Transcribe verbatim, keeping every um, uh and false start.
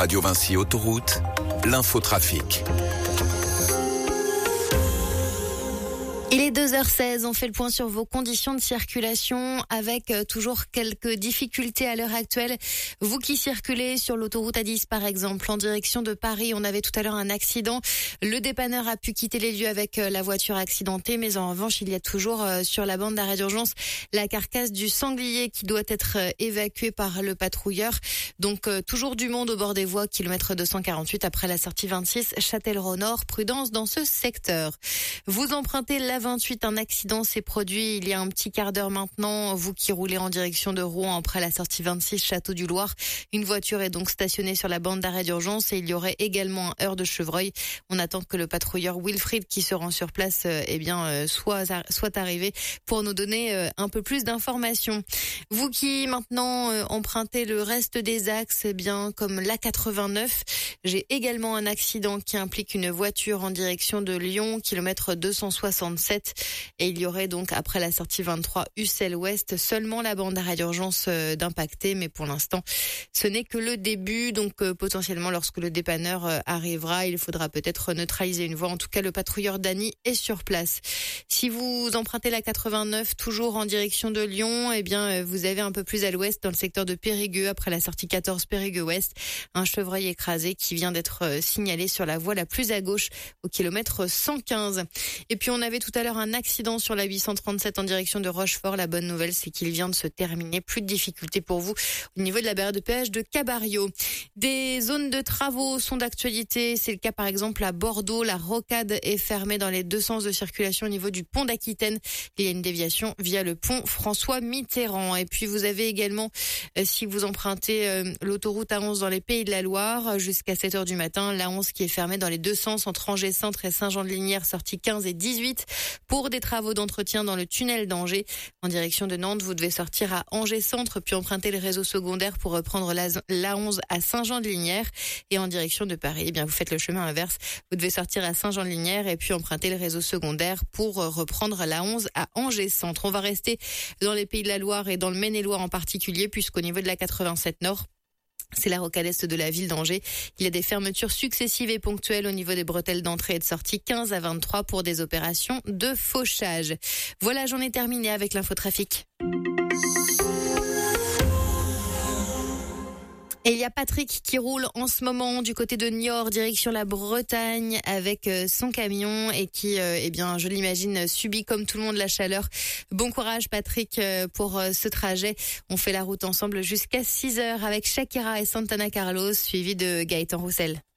Radio Vinci Autoroute, l'infotrafic. Il est deux heures seize, on fait le point sur vos conditions de circulation avec toujours quelques difficultés à l'heure actuelle. Vous qui circulez sur l'autoroute A dix par exemple, en direction de Paris, on avait tout à l'heure un accident. Le dépanneur a pu quitter les lieux avec la voiture accidentée, mais en revanche, il y a toujours sur la bande d'arrêt d'urgence la carcasse du sanglier qui doit être évacuée par le patrouilleur. Donc toujours du monde au bord des voies, kilomètre deux cent quarante-huit après la sortie vingt-six, Châtellerault-Nord, prudence dans ce secteur. Vous empruntez la vingt-huit, un accident s'est produit il y a un petit quart d'heure maintenant. Vous qui roulez en direction de Rouen après la sortie vingt-six, Château du Loir. Une voiture est donc stationnée sur la bande d'arrêt d'urgence et il y aurait également un heurt de chevreuil. On attend que le patrouilleur Wilfried qui se rend sur place, euh, eh bien, euh, soit, soit arrivé pour nous donner euh, un peu plus d'informations. Vous qui maintenant euh, empruntez le reste des axes, eh bien, comme l'A quatre-vingt-neuf, j'ai également un accident qui implique une voiture en direction de Lyon, kilomètre deux cent soixante-sept. Et il y aurait donc, après la sortie vingt-trois, Ussel Ouest, seulement la bande d'arrêt d'urgence euh, d'impacté. Mais pour l'instant, ce n'est que le début. Donc euh, potentiellement, lorsque le dépanneur euh, arrivera, il faudra peut-être neutraliser une voie. En tout cas, le patrouilleur Dany est sur place. Si vous empruntez la quatre-vingt-neuf, toujours en direction de Lyon, eh bien, euh, vous avez un peu plus à l'ouest, dans le secteur de Périgueux, après la sortie quatorze Périgueux-Ouest, un chevreuil écrasé qui vient d'être euh, signalé sur la voie la plus à gauche, au kilomètre cent quinze. Et puis, on avait tout à l'heure un accident sur la huit cent trente-sept en direction de Rochefort. La bonne nouvelle, c'est qu'il vient de se terminer. Plus de difficultés pour vous au niveau de la barrière de péage de Cabario. Des zones de travaux sont d'actualité. C'est le cas par exemple à Bordeaux. La rocade est fermée dans les deux sens de circulation au niveau du pont d'Aquitaine. Il y a une déviation via le pont François Mitterrand. Et puis vous avez également, euh, si vous empruntez euh, l'autoroute A onze dans les Pays de la Loire, jusqu'à sept heures du matin, l'A onze qui est fermée dans les deux sens entre Angers Centre et Saint-Jean-de-Lignières, sortie quinze et dix-huit. Pour des travaux d'entretien dans le tunnel d'Angers. En direction de Nantes, vous devez sortir à Angers Centre, puis emprunter le réseau secondaire pour reprendre l'A onze à Saint-Jean-de-Lignières. Et en direction de Paris, eh bien, vous faites le chemin inverse. Vous devez sortir à Saint-Jean-de-Lignières et puis emprunter le réseau secondaire pour reprendre l'A onze à Angers Centre. On va rester dans les Pays de la Loire et dans le Maine-et-Loire en particulier, puisqu'au niveau de la quatre-vingt-sept Nord, c'est la rocade est de la ville d'Angers. Il y a des fermetures successives et ponctuelles au niveau des bretelles d'entrée et de sortie quinze à vingt-trois pour des opérations de fauchage. Voilà, j'en ai terminé avec l'infotrafic. Et il y a Patrick qui roule en ce moment du côté de Niort, direction la Bretagne, avec son camion et qui, eh bien, je l'imagine, subit comme tout le monde la chaleur. Bon courage Patrick pour ce trajet. On fait la route ensemble jusqu'à six heures avec Shakira et Santana Carlos, suivi de Gaëtan Roussel.